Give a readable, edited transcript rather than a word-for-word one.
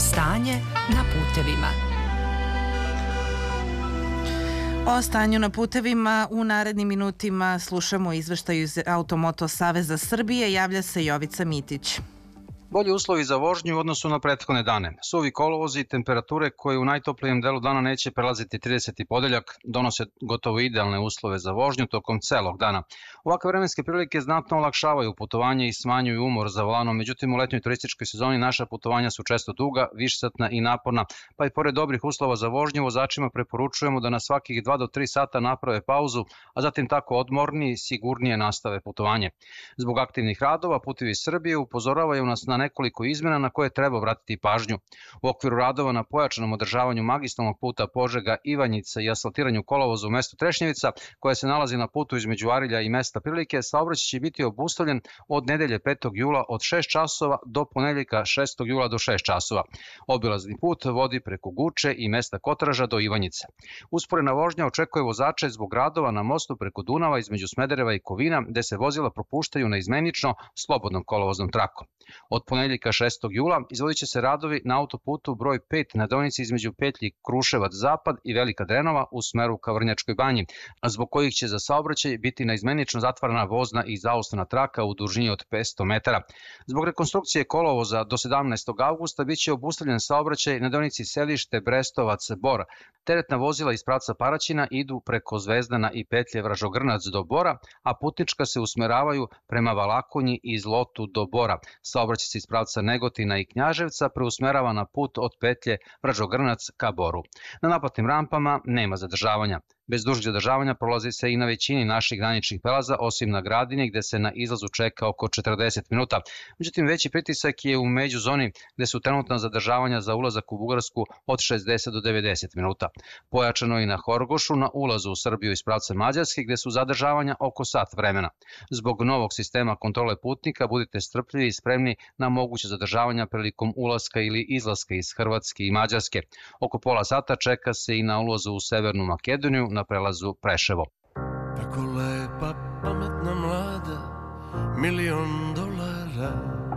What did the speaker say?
Stanje na putevima. O stanju na putevima u narednim minutima slušamo izveštaju iz Automoto Saveza Srbije. Javlja se Jovica Mitić. Bolji uslovi za vožnju u odnosu na prethodne dane. Suvi kolovozi i temperature koje u najtoplijem delu dana neće prelaziti 30. podeljak donose gotovo idealne uslove za vožnju tokom celog dana. Ovakve vremenske prilike znatno olakšavaju putovanje i smanjuju umor za volanom, međutim u letnjoj turističkoj sezoni naša putovanja su često duga, višesatna i naporna, pa i pored dobrih uslova za vožnju vozačima preporučujemo da na svakih 2 do 3 sata naprave pauzu, a zatim tako odmorniji i sigurnije nastave putovanje. Zbog aktivnih radova Putevi Srbije upozoravaju nas na nekoliko izmena na koje treba vratiti pažnju. U okviru radova na pojačanom održavanju magistralnog puta Požega-Ivanjica i asfaltiranju kolovoza u mestu Trešnjevica, koja se nalazi na putu između Arilja i mesta prilike, saobraćaj će biti obustavljen od nedelje 5. jula od 6 časova do ponedeljka 6. jula do 6 časova. Obilazni put vodi preko Guče i mesta Kotraža do Ivanjice. Usporena vožnja očekuje vozače zbog radova na mostu preko Dunava između Smedereva i Kovina, gde se vozila propuštaju na izmenično slobodnom kolovoznom trakom. Od ponedeljka 6. jula izvodit će se radovi na autoputu broj 5 na deonici između petlji Kruševac-Zapad i Velika Drenova u smeru ka Vrnjačkoj banji, zbog kojih će za saobraćaj biti naizmenično zatvarana vozna i zaustavna traka u dužini od 500 metara. Zbog rekonstrukcije kolovoza do 17. avgusta biće obustavljen saobraćaj na deonici Selište Brestovac-Bor. Teretna vozila iz pravca Paraćina idu preko Zvezdana i petlje Vražogrnac do Bora, a putnička se usmeravaju prema Valakonji i Zlotu do Bora. Saobraćaj se iz pravca Negotina i Knjaževca preusmerava na put od petlje Vražogrnac ka Boru. Na naplatnim rampama nema zadržavanja. Bez dužeg zadržavanja prolazi se i na većini naših graničnih prelaza, osim na Gradini gde se na izlazu čeka oko 40 minuta. Međutim, veći pritisak je u međuzoni gde su trenutna zadržavanja za ulazak u Bugarsku od 60 do 90 minuta. Pojačano je i na Horgošu na ulazu u Srbiju iz pravca Mađarske gde su zadržavanja oko sat vremena. Zbog novog sistema kontrole putnika budite strpljivi i spremni na moguće zadržavanja prilikom ulaska ili izlaska iz Hrvatske i Mađarske. Oko pola sata čeka se i na ulazu u Severnu Makedoniju na prelazu Preševo. Tako lepa, pametna, mlada, $1.000.000